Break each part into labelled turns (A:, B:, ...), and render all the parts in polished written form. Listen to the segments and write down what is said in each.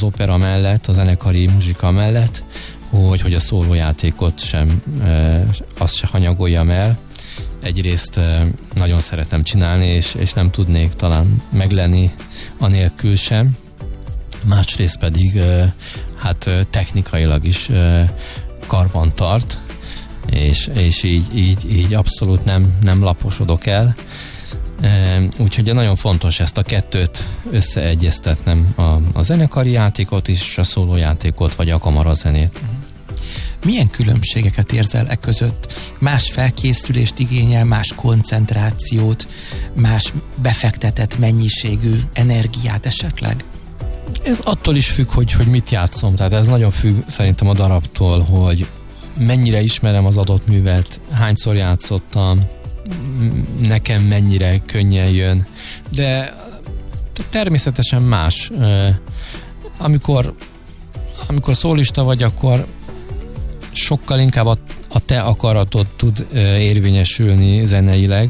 A: az opera mellett, a zenekari muzsika mellett, hogy a szólójátékot sem, azt se hanyagoljam el. Egyrészt nagyon szeretem csinálni, és nem tudnék talán meglenni anélkül sem. Másrészt pedig hát technikailag is karban tart, és így abszolút nem laposodok el. Úgyhogy nagyon fontos ezt a kettőt összeegyeztetnem, a zenekari játékot is, a szólójátékot, vagy a kamarazenét.
B: Milyen különbségeket érzel e között? Más felkészülést igényel, más koncentrációt, más befektetett mennyiségű energiát esetleg?
A: Ez attól is függ, hogy mit játszom. Tehát ez nagyon függ szerintem a darabtól, hogy mennyire ismerem az adott művet, hányszor játszottam, nekem mennyire könnyen jön, de természetesen más. Amikor szólista vagy, akkor sokkal inkább a te akaratod tud érvényesülni zeneileg.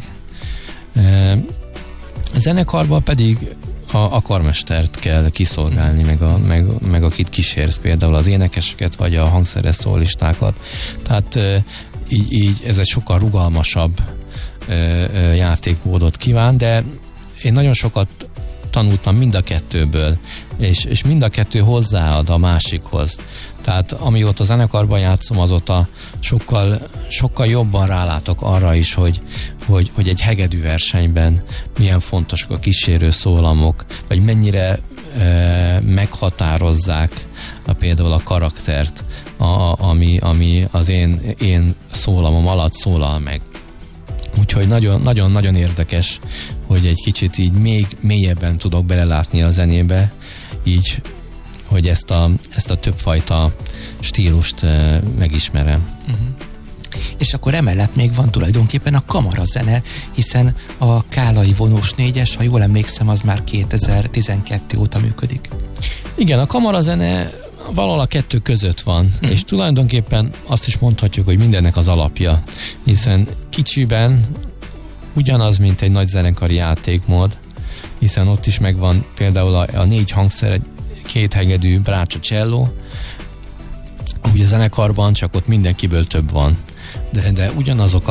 A: Zenekarban pedig a karmestert kell kiszolgálni, meg akit kísérsz, például az énekeseket, vagy a hangszeres szólistákat. Tehát így ez egy sokkal rugalmasabb játékmódot kíván, de én nagyon sokat tanultam mind a kettőből, és mind a kettő hozzáad a másikhoz. Tehát amióta zenekarban játszom, azóta sokkal jobban rálátok arra is, hogy egy hegedű versenyben milyen fontosak a kísérő szólamok, vagy mennyire meghatározzák például a karaktert, ami az én szólamom alatt szólal meg. Úgyhogy nagyon-nagyon érdekes, hogy egy kicsit így még mélyebben tudok belelátni a zenébe, így, hogy ezt a többfajta stílust megismerem. Uh-huh.
B: És akkor emellett még van tulajdonképpen a kamarazene, hiszen a Kálai vonós 4-es, ha jól emlékszem, az már 2012 óta működik.
A: Igen, a kamarazene valahol a kettő között van, és tulajdonképpen azt is mondhatjuk, hogy mindennek az alapja, hiszen kicsiben ugyanaz, mint egy nagy zenekari játékmód, hiszen ott is megvan például a 4 hangszer, 2 hegedű, brácsa, cselló. Ugye a zenekarban csak ott mindenkiből több van, de ugyanazok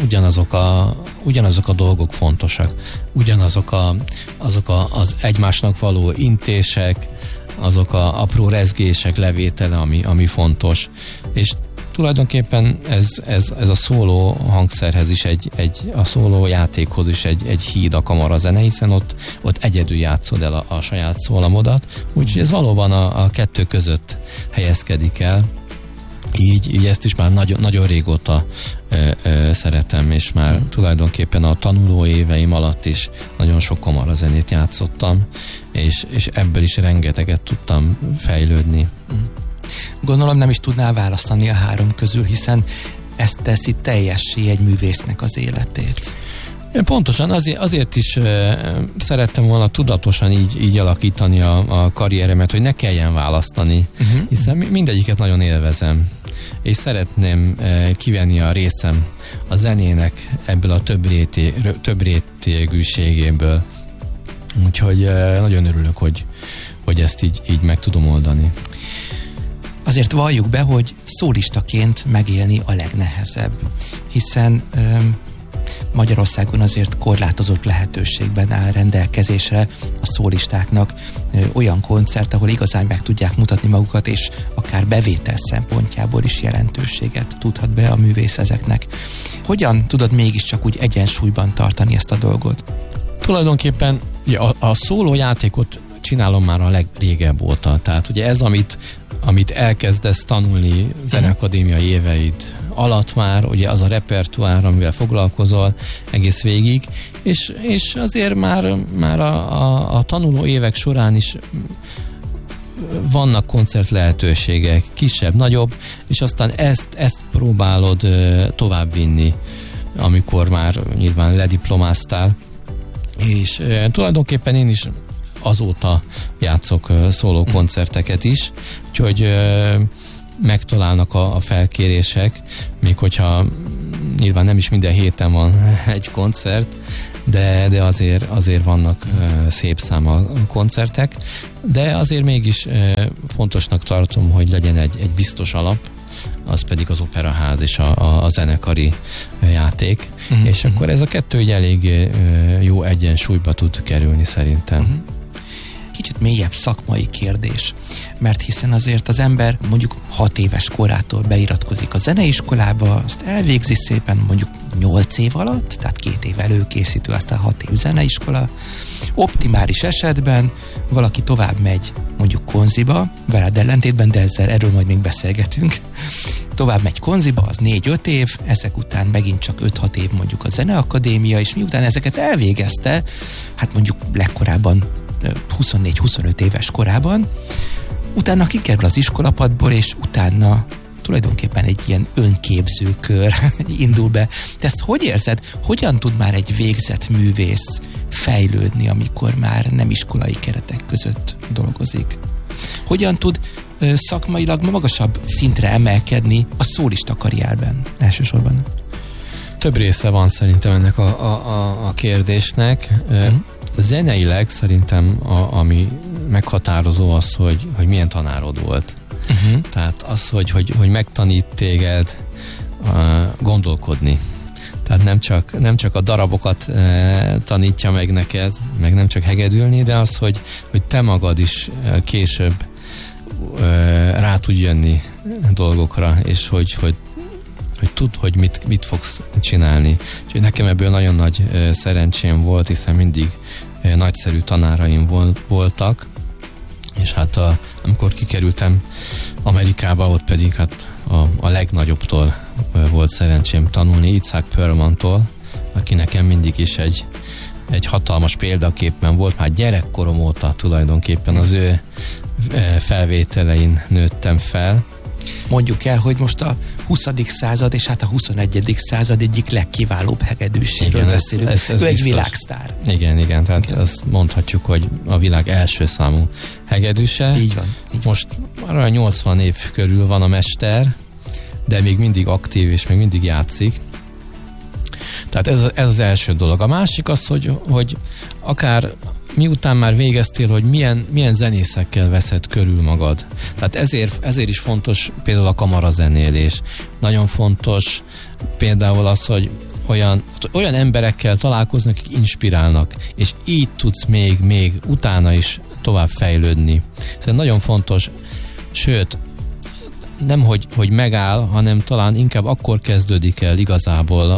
A: a dolgok fontosak, azok az egymásnak való intések, azok a apró rezgések levétele, ami fontos. És tulajdonképpen ez a szóló hangszerhez is a szóló játékhoz is egy híd a kamarazene, hiszen ott egyedül játszod el a saját szólamodat, úgyhogy ez valóban a kettő között helyezkedik el. Így ezt is már nagyon, nagyon régóta szeretem, és már tulajdonképpen a tanuló éveim alatt is nagyon sok kamarazenét játszottam, és ebből is rengeteget tudtam fejlődni.
B: Gondolom nem is tudnál választani a 3 közül, hiszen ezt teszi teljessé egy művésznek az életét.
A: Pontosan, azért is szerettem volna tudatosan így alakítani a karrieremet, hogy ne kelljen választani, hiszen mindegyiket nagyon élvezem, és szeretném kivenni a részem a zenének ebből a több rétegűségéből. Úgyhogy nagyon örülök, hogy ezt így meg tudom oldani.
B: Azért valljuk be, hogy szólistaként megélni a legnehezebb, hiszen Magyarországon azért korlátozott lehetőségben áll rendelkezésre a szólistáknak olyan koncert, ahol igazán meg tudják mutatni magukat, és akár bevétel szempontjából is jelentőséget tudhat be a művész ezeknek. Hogyan tudod mégiscsak úgy egyensúlyban tartani ezt a dolgot?
A: Tulajdonképpen a szóló játékot csinálom már a legrégebb óta. Tehát ugye ez, amit elkezdesz tanulni zeneakadémiai éveid alatt már, ugye az a repertoár, amivel foglalkozol egész végig, és azért már a tanuló évek során is vannak koncert lehetőségek, kisebb, nagyobb, és aztán ezt próbálod továbbvinni, amikor már nyilván lediplomáztál, és tulajdonképpen én is azóta játszok szóló koncerteket is, úgyhogy megtalálnak a felkérések, még hogyha nyilván nem is minden héten van egy koncert, de azért vannak szép száma koncertek, de azért mégis fontosnak tartom, hogy legyen egy biztos alap, az pedig az operaház és a zenekari játék, és akkor ez a kettő egy elég jó egyensúlyba tud kerülni szerintem.
B: Kicsit mélyebb szakmai kérdés, mert hiszen azért az ember mondjuk 6 éves korától beiratkozik a zeneiskolába, azt elvégzi szépen mondjuk 8 év alatt, tehát 2 év előkészítő, aztán 6 év zeneiskola. Optimális esetben valaki tovább megy mondjuk konziba, veled ellentétben, de erről majd még beszélgetünk. Tovább megy konziba, az 4-5 év, ezek után megint csak 5-6 év mondjuk a zeneakadémia, és miután ezeket elvégezte, hát mondjuk legkorábban 24-25 éves korában, utána kikerül az iskolapadból, és utána tulajdonképpen egy ilyen önképző kör indul be. Te ezt hogy érzed? Hogyan tud már egy végzett művész fejlődni, amikor már nem iskolai keretek között dolgozik? Hogyan tud szakmailag magasabb szintre emelkedni a szólista karrierben elsősorban?
A: Több része van szerintem ennek a kérdésnek. Zeneileg szerintem ami meghatározó az, hogy milyen tanárod volt. Tehát az, hogy megtanít téged gondolkodni. Tehát nem csak a darabokat tanítja meg neked, meg nem csak hegedülni, de az, hogy te magad is később rá tudj jönni dolgokra, és hogy tudd, hogy mit fogsz csinálni. Úgyhogy nekem ebből nagyon nagy szerencsém volt, hiszen mindig nagyszerű tanáraim voltak, és hát amikor kikerültem Amerikába, ott pedig hát a legnagyobbtól volt szerencsém tanulni, Itzhak Perlmantól, aki nekem mindig is egy hatalmas példaképpen volt, már gyerekkorom óta tulajdonképpen az ő felvételein nőttem fel.
B: Mondjuk el, hogy most a 20. század és hát a 21. század egyik legkiválóbb hegedűséről beszélünk. Ő egy világsztár.
A: Igen, tehát azt mondhatjuk, hogy a világ első számú hegedűse.
B: Így van.
A: Most már 80 év körül van a mester, de még mindig aktív és még mindig játszik. Tehát ez az első dolog. A másik az, hogy akár miután már végeztél, hogy milyen zenészekkel veszed körül magad. Tehát ezért is fontos például a kamarazenélés. Nagyon fontos például az, hogy olyan emberekkel találkoznak, akik inspirálnak, és így tudsz még utána is tovább fejlődni. Szerintem nagyon fontos, sőt, nem hogy megáll, hanem talán inkább akkor kezdődik el igazából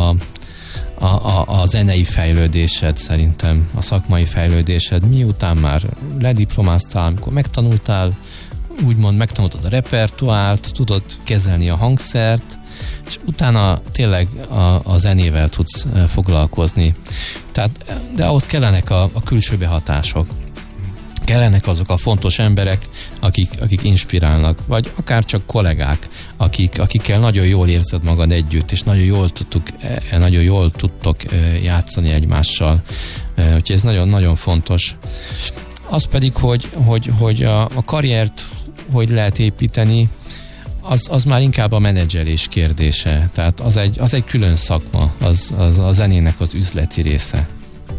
A: a zenei fejlődésed, szerintem, a szakmai fejlődésed, miután már lediplomáztál, amikor megtanultad a repertoárt, tudod kezelni a hangszert, és utána tényleg a zenével tudsz foglalkozni. Tehát, de ahhoz kellenek a külső behatások. Kellenek azok a fontos emberek, akik inspirálnak, vagy akár csak kollégák, akikkel nagyon jól érzed magad együtt, és nagyon jól tudtok játszani egymással. Úgyhogy ez nagyon-nagyon fontos. Az pedig, hogy a karriert hogy lehet építeni, az már inkább a menedzselés kérdése. Tehát az egy külön szakma, az a zenének az üzleti része.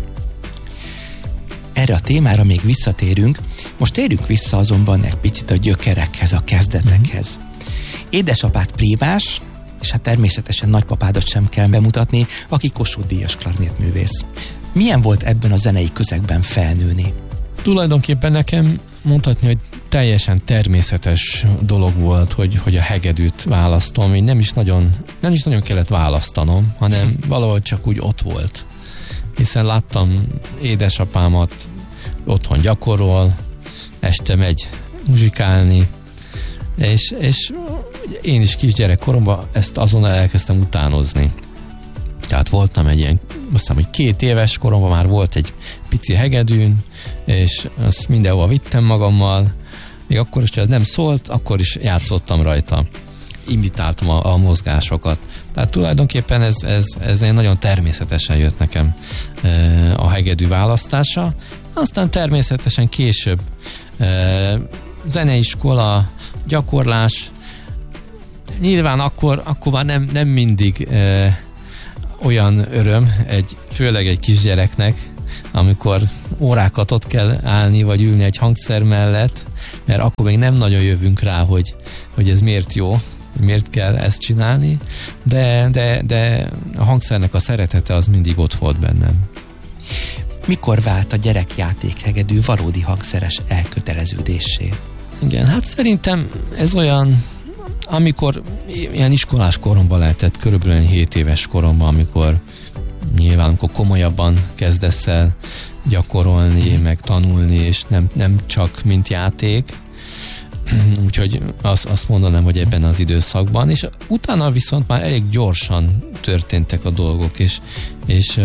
B: Erre a témára még visszatérünk, most térjünk vissza azonban egy picit a gyökerekhez, a kezdetekhez. Édesapád prímás, és hát természetesen nagypapádat sem kell bemutatni, aki Kossuth-díjas klarnétművész. Milyen volt ebben a zenei közegben felnőni?
A: Tulajdonképpen nekem mondhatni, hogy teljesen természetes dolog volt, hogy a hegedűt választom. Én nem is nagyon kellett választanom, hanem valahogy csak úgy ott volt. Hiszen láttam édesapámat otthon gyakorol, este megy muzsikálni, és én is kisgyerekkoromban ezt azonnal elkezdtem utánozni. Tehát voltam egy ilyen, azt hiszem, hogy 2 éves koromban már volt egy pici hegedűn, és azt mindenhova vittem magammal, még akkor is, ha ez nem szólt, akkor is játszottam rajta. Imitáltam a mozgásokat. Tehát tulajdonképpen ez nagyon természetesen jött nekem a hegedű választása. Aztán természetesen később zeneiskola, gyakorlás. Nyilván akkor már nem mindig olyan öröm, főleg egy kisgyereknek, amikor órákat ott kell állni, vagy ülni egy hangszer mellett, mert akkor még nem nagyon jövünk rá, hogy ez miért jó, miért kell ezt csinálni, de a hangszernek a szeretete az mindig ott volt bennem.
B: Mikor vált a gyerekjátékhegedű valódi hangszeres elköteleződéssé?
A: Igen, hát szerintem ez olyan, amikor ilyen iskolás koromban lehetett, körülbelül 7 éves koromban, amikor komolyabban kezdesz el gyakorolni, meg tanulni, és nem csak mint játék. Úgyhogy azt mondanám, hogy ebben az időszakban, és utána viszont már elég gyorsan történtek a dolgok, és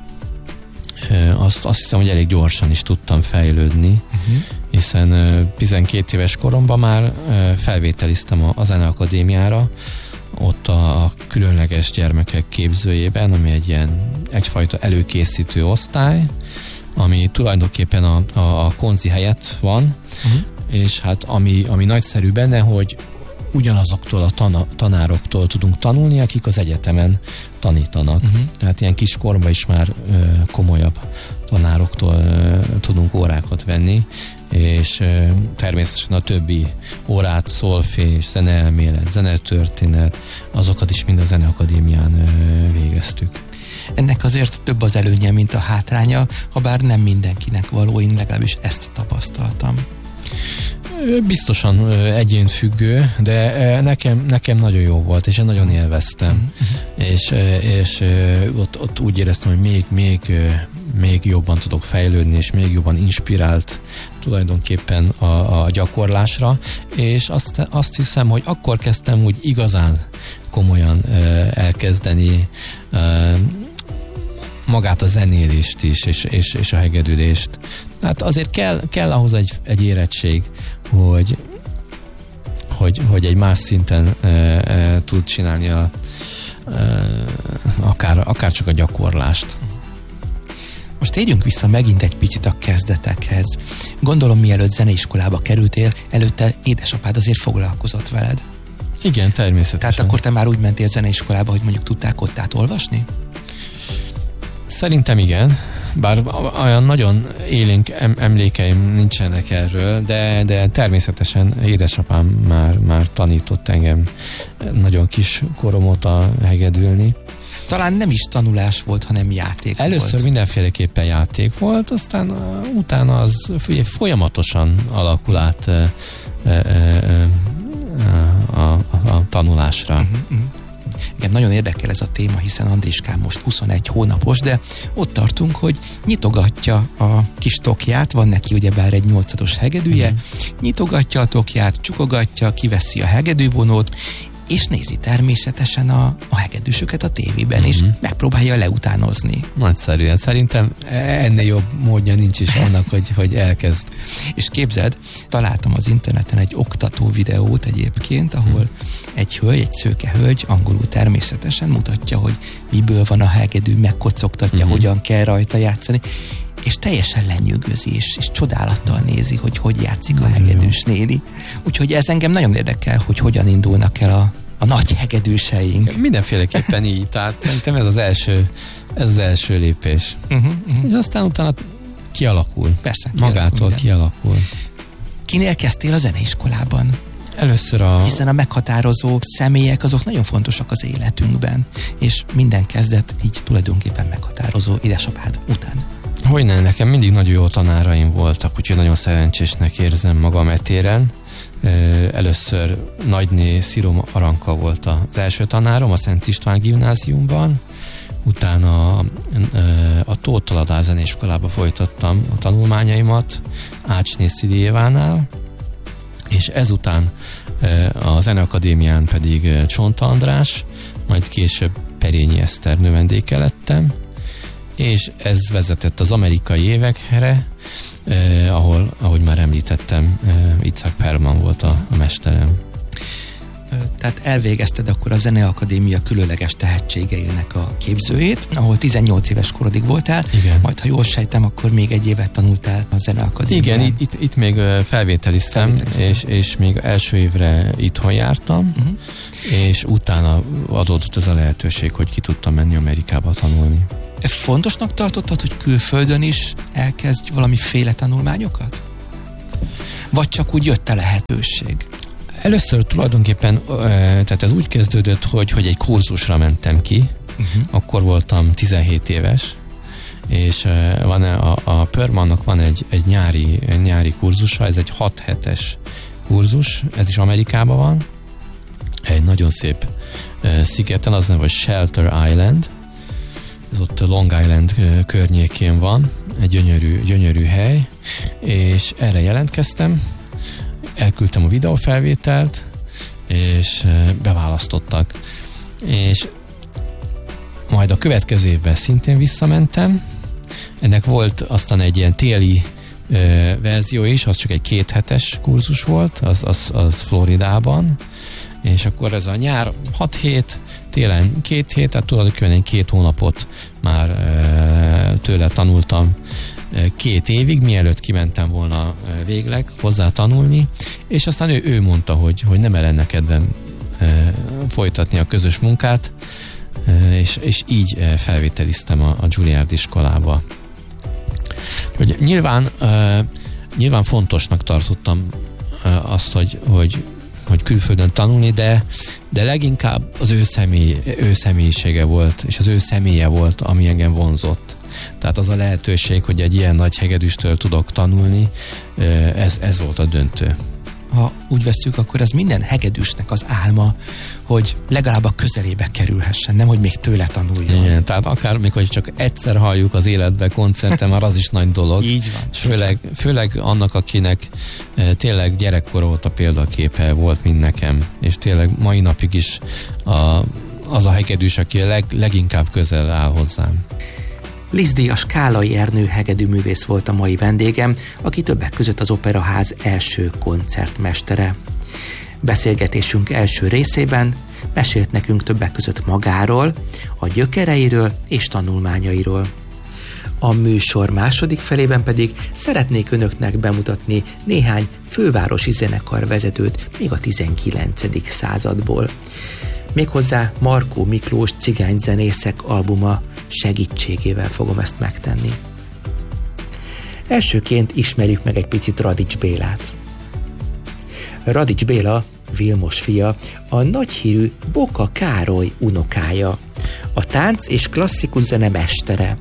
A: azt hiszem, hogy elég gyorsan is tudtam fejlődni, hiszen 12 éves koromban már felvételiztem a Zeneakadémiára, ott a különleges gyermekek képzőjében, ami egyfajta előkészítő osztály, ami tulajdonképpen a konzi helyett van, és hát ami nagyszerű benne, hogy ugyanazoktól a tanároktól tudunk tanulni, akik az egyetemen tanítanak. Tehát ilyen kis korban is már komolyabb tanároktól tudunk órákat venni, és természetesen a többi órát, szolfés, zeneelmélet, zenetörténet, azokat is mind a Zeneakadémián végeztük.
B: Ennek azért több az előnye, mint a hátránya, ha bár nem mindenkinek való, én legalábbis ezt tapasztaltam.
A: Biztosan egyénfüggő, de nekem nagyon jó volt, és én nagyon élveztem. És ott úgy éreztem, hogy még jobban tudok fejlődni, és még jobban inspirált tulajdonképpen a gyakorlásra, és azt hiszem, hogy akkor kezdtem úgy igazán komolyan elkezdeni magát a zenélést is, és a hegedülést. Hát azért kell ahhoz egy érettség, hogy egy más szinten tud csinálni akár csak a gyakorlást.
B: Most térjünk vissza megint egy picit a kezdetekhez. Gondolom, mielőtt zeneiskolába kerültél, előtte édesapád azért foglalkozott veled.
A: Igen, természetesen.
B: Tehát akkor te már úgy mentél zeneiskolába, hogy mondjuk tudtál kottát olvasni?
A: Szerintem igen, bár olyan nagyon élénk emlékeim nincsenek erről, de természetesen édesapám már tanított engem nagyon kis korom óta hegedülni.
B: Talán nem is tanulás volt, hanem játék
A: Először
B: volt.
A: mindenféléképpen játék volt, aztán utána az folyamatosan alakul át a tanulásra.
B: Igen, nagyon érdekel ez a téma, hiszen Andriskám most 21 hónapos, de ott tartunk, hogy nyitogatja a kis tokját, van neki ugyebár egy 8-os hegedűje, nyitogatja a tokját, csukogatja, kiveszi a hegedűvonót, és nézi természetesen a hegedűsöket a tévében, és megpróbálja leutánozni.
A: Nagyszerűen. Szerintem ennél jobb módja nincs is annak, hogy elkezd.
B: És képzeld, találtam az interneten egy oktató videót egyébként, ahol egy hölgy, egy szőke hölgy, angolul természetesen mutatja, hogy miből van a hegedű, megkocogtatja, hogyan kell rajta játszani, és teljesen lenyűgözi, és csodálattal nézi, hogy játszik a hegedűs néni. Úgyhogy ez engem nagyon érdekel, hogy hogyan indulnak el a nagy hegedűseink.
A: Mindenféleképpen így, tehát szerintem ez az első lépés. És aztán utána kialakul.
B: Persze.
A: Magától kialakul.
B: Kinél kezdtél a zeneiskolában?
A: Először
B: hiszen a meghatározó személyek azok nagyon fontosak az életünkben, és minden kezdet így tulajdonképpen meghatározó édesapád után.
A: Hogyne, nekem mindig nagyon jó tanáraim voltak, úgyhogy nagyon szerencsésnek érzem magam etéren. Először nagyné Sziró Aranka volt az első tanárom a Szent István gimnáziumban, utána a Tóth Taladár zeneiskolába folytattam a tanulmányaimat Ácsné Szili Évánál, és ezután a Zeneakadémián pedig Csonta András, majd később Perényi Eszter növendéke lettem, és ez vezetett az amerikai évekre, ahol, ahogy már említettem, Itzhak Perlman volt a mesterem.
B: Tehát elvégezted akkor a Zeneakadémia különleges tehetségeinek a képzőjét, ahol 18 éves korodig voltál,
A: igen.
B: Majd ha jól sejtem, akkor még egy évet tanultál a Zeneakadémián.
A: Igen, itt még felvételiztem. És még első évre itthon jártam, és utána adódott ez a lehetőség, hogy ki tudtam menni Amerikába tanulni.
B: Fontosnak tartottad, hogy külföldön is elkezdj valamiféle tanulmányokat? Vagy csak úgy jött a lehetőség?
A: Először tulajdonképpen, tehát ez úgy kezdődött, hogy egy kurzusra mentem ki, akkor voltam 17 éves, és van a Pörmannak van egy nyári kurzusa, ez egy 6 hetes kurzus, ez is Amerikában van, egy nagyon szép szigeten, az neve, hogy Shelter Island, ez ott Long Island környékén van, egy gyönyörű hely, és erre jelentkeztem, elküldtem a videófelvételt, és beválasztottak. És majd a következő évben szintén visszamentem, ennek volt aztán egy ilyen téli verzió is, az csak egy 2 hetes kurzus volt, az Floridában, és akkor ez a nyár 6 hét, télen 2 hét, tehát tulajdonképpen 2 hónapot már tőle tanultam 2 évig, mielőtt kimentem volna végleg hozzá tanulni, és aztán ő mondta, hogy nem lenne kedvem folytatni a közös munkát, és így felvételiztem a Juilliard iskolába. Hogy nyilván fontosnak tartottam azt, hogy külföldön tanulni, de leginkább az ő személyisége volt, és az ő személye volt, ami engem vonzott. Tehát az a lehetőség, hogy egy ilyen nagy hegedűstől tudok tanulni, ez volt a döntő.
B: Ha úgy vesszük, akkor ez minden hegedűsnek az álma, hogy legalább a közelébe kerülhessen, nem hogy még tőle tanuljon.
A: Igen, tehát akár még, hogy csak egyszer halljuk az életbe koncerten, már az is nagy dolog.
B: Így van.
A: Főleg annak, akinek tényleg gyerekkor volt a példaképe, volt, mint nekem, és tényleg mai napig is az a hegedűs, aki leginkább közel áll hozzám.
B: Liszt-díjas Kálai Ernő hegedűművész volt a mai vendégem, aki többek között az Operaház első koncertmestere. Beszélgetésünk első részében mesélt nekünk többek között magáról, a gyökereiről és tanulmányairól. A műsor második felében pedig szeretnék önöknek bemutatni néhány fővárosi zenekarvezetőt még a 19. századból. Méghozzá Markó Miklós cigányzenészek albuma segítségével fogom ezt megtenni. Elsőként ismerjük meg egy picit Radics Bélát. Radics Béla, Vilmos fia, a nagyhírű Boka Károly unokája, a tánc és klasszikus zene mestere.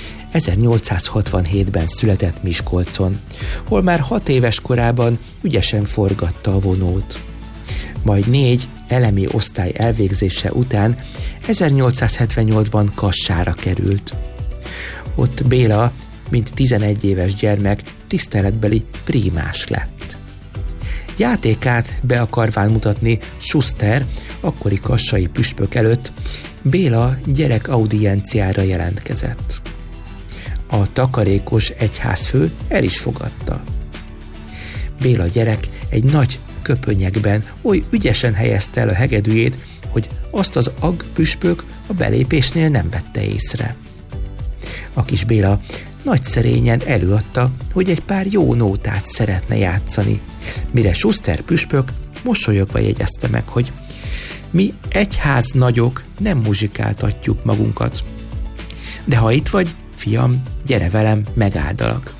B: 1867-ben született Miskolcon, hol már 6 éves korában ügyesen forgatta a vonót. Majd 4 elemi osztály elvégzése után 1878-ban Kassára került. Ott Béla, mint 11 éves gyermek, tiszteletbeli prímás lett. Játékát be akarván mutatni Schuster, akkori kassai püspök előtt, Béla gyerek audienciára jelentkezett. A takarékos egyházfő el is fogadta. Béla gyerek egy nagy köpönyegben oly ügyesen helyezte el a hegedűjét, hogy azt az püspök a belépésnél nem vette észre. A kis Béla nagy szerényen előadta, hogy egy pár jó nótát szeretne játszani, mire Schuster püspök mosolyogva jegyezte meg, hogy mi egyház nagyok nem muzsikáltatjuk magunkat. De ha itt vagy, fiam, gyere velem, megáldalak.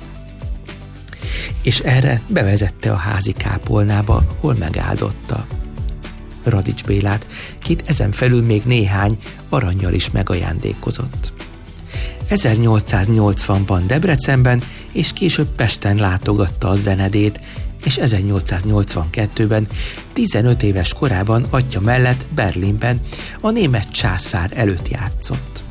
B: És erre bevezette a házi kápolnába, hol megáldotta Radics Bélát, kit ezen felül még néhány arannyal is megajándékozott. 1880-ban Debrecenben és később Pesten látogatta a zenedét, és 1882-ben 15 éves korában atyja mellett Berlinben a német császár előtt játszott.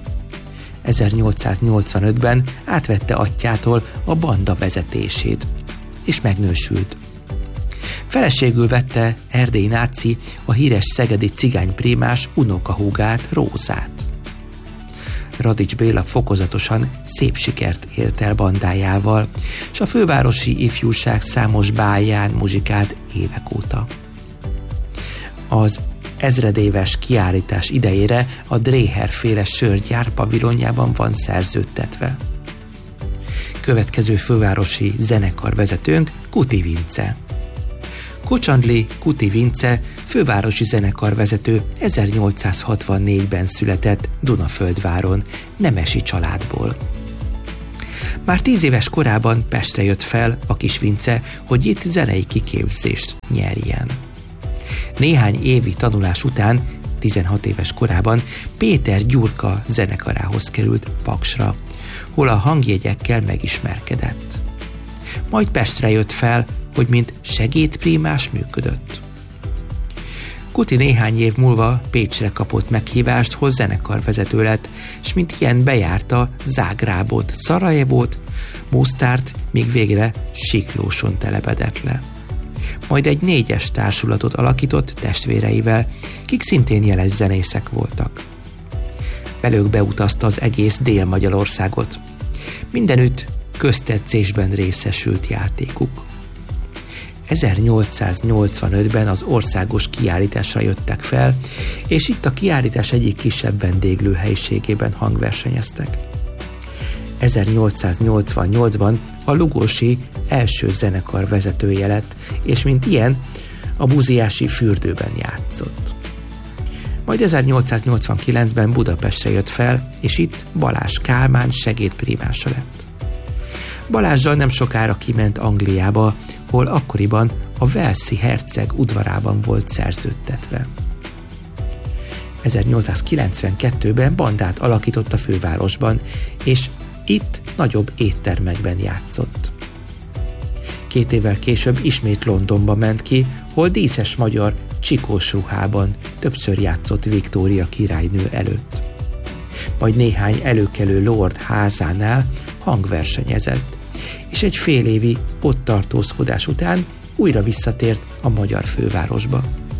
B: 1885-ben átvette atyjától a banda vezetését, és megnősült. Feleségül vette Erdély Náci, a híres szegedi cigányprímás unokahúgát, Rózát. Radics Béla fokozatosan szép sikert ért el bandájával, és a fővárosi ifjúság számos bálján muzsikált évek óta. Az ezredéves kiállítás idejére a Dreher-féle sörgyár pavilonjában van szerződtetve. Következő fővárosi zenekarvezetőnk Kuti Vince. Kocsandli Kuti Vince fővárosi zenekarvezető 1864-ben született Dunaföldváron, nemesi családból. Már 10 éves korában Pestre jött fel a kis Vince, hogy itt zenei kiképzést nyerjen. Néhány évi tanulás után, 16 éves korában Péter Gyurka zenekarához került Paksra, hol a hangjegyekkel megismerkedett. Majd Pestre jött fel, hogy mint segédprímás működött. Kuti néhány év múlva Pécsre kapott meghívást, hol zenekarvezető lett, és mint ilyen bejárta Zágrábot, Szarajevót, Mostárt, míg végre Siklóson telepedett le. Majd egy 4-es társulatot alakított testvéreivel, kik szintén jeles zenészek voltak. Velük beutazta az egész Dél-Magyarországot. Mindenütt köztetszésben részesült játékuk. 1885-ben az országos kiállításra jöttek fel, és itt a kiállítás egyik kisebb vendéglőhelyiségében hangversenyeztek. 1888-ban a Lugósi első zenekar vezetője lett, és mint ilyen a buziási fürdőben játszott. Majd 1889-ben Budapestre jött fel, és itt Balázs Kálmán segédprímása lett. Balázssal nem sokára kiment Angliába, hol akkoriban a walesi herceg udvarában volt szerződtetve. 1892-ben bandát alakított a fővárosban, és itt nagyobb éttermekben játszott. 2 évvel később ismét Londonba ment ki, hol díszes magyar csikós ruhában többször játszott Viktória királynő előtt. Majd néhány előkelő lord házánál hangversenyezett, és egy fél évi ott tartózkodás után újra visszatért a magyar fővárosba.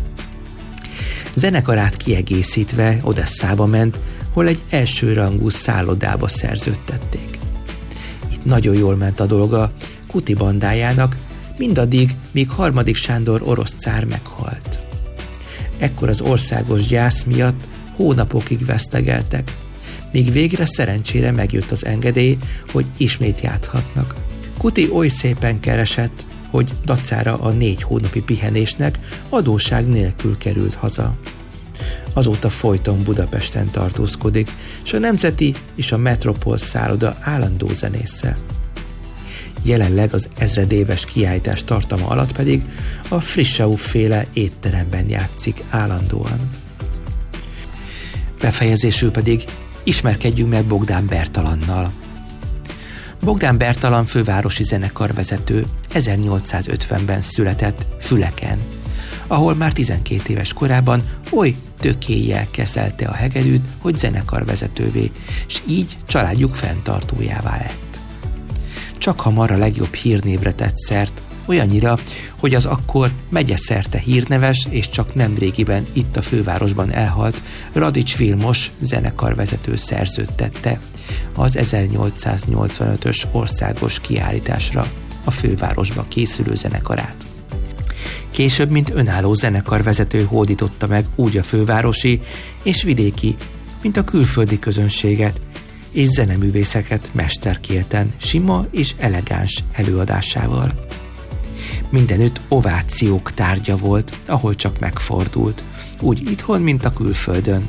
B: Zenekarát kiegészítve Odesszába ment, hol egy elsőrangú szállodába szerződtették. Itt nagyon jól ment a dolga Kuti bandájának, mindaddig, míg Harmadik Sándor orosz cár meghalt. Ekkor az országos gyász miatt hónapokig vesztegeltek, míg végre szerencsére megjött az engedély, hogy ismét játhatnak. Kuti oly szépen keresett, hogy dacára a 4 hónapi pihenésnek adósság nélkül került haza. Azóta folyton Budapesten tartózkodik, és a Nemzeti és a Metropol szálloda állandó zenésze. Jelenleg az ezredéves kiállítás tartama alatt pedig a Frischau-féle étteremben játszik állandóan. Befejezésül pedig ismerkedjünk meg Bogdán Bertalannal. Bogdán Bertalan fővárosi zenekarvezető 1850-ben született Füleken, ahol már 12 éves korában oly tökélyel kezelte a hegedűt, hogy zenekarvezetővé, és így családjuk fenntartójává lett. Csak hamar a legjobb hírnévre tett szert, olyannyira, hogy az akkor megyeszerte hírneves és csak nemrégiben itt a fővárosban elhalt Radics Vilmos zenekarvezető szerződtette az 1885-ös országos kiállításra a fővárosba készülő zenekarát. Később, mint önálló zenekarvezető hódította meg úgy a fővárosi és vidéki, mint a külföldi közönséget, és zeneművészeket mesterkélten, sima és elegáns előadásával. Mindenütt ovációk tárgya volt, ahol csak megfordult, úgy itthon, mint a külföldön.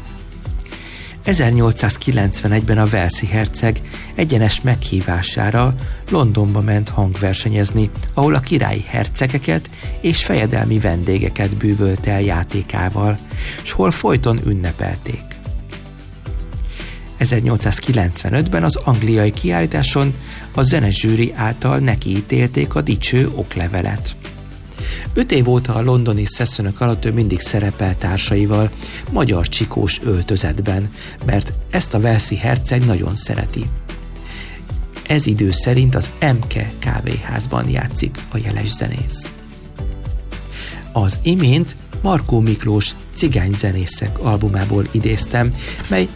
B: 1891-ben a walesi herceg egyenes meghívására Londonba ment hangversenyezni, ahol a királyi hercegeket és fejedelmi vendégeket bűvölt el játékával, s hol folyton ünnepelték. 1895-ben az angliai kiállításon a zenezsűri által nekiítélték a dicső oklevelet. 5 év óta a londoni szeszönök alatt ő mindig szerepel társaival magyar csikós öltözetben, mert ezt a walesi herceg nagyon szereti. Ez idő szerint az Emke kávéházban játszik a jeles zenész. Az imént Markó Miklós Cigányzenészek albumából idéztem, mely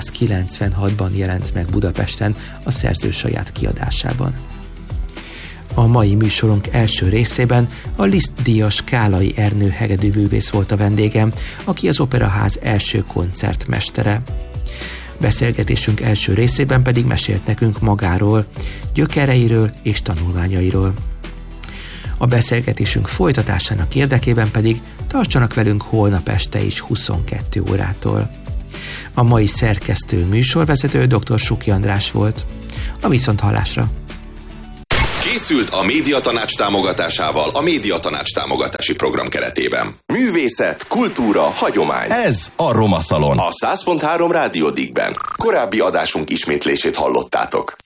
B: 1896-ban jelent meg Budapesten a szerző saját kiadásában. A mai műsorunk első részében a Liszt-díjas Kálai Ernő hegedűművész volt a vendégem, aki az Operaház első koncertmestere. Beszélgetésünk első részében pedig mesélt nekünk magáról, gyökereiről és tanulmányairól. A beszélgetésünk folytatásának érdekében pedig tartsanak velünk holnap este is 22 órától. A mai szerkesztő műsorvezető dr. Suki András volt. A viszonthallásra!
C: Készült a Médiatanács támogatásával a Médiatanács támogatási program keretében. Művészet, kultúra, hagyomány. Ez a Roma Szalon. A 100.3 Rádió Díkben. Korábbi adásunk ismétlését hallottátok.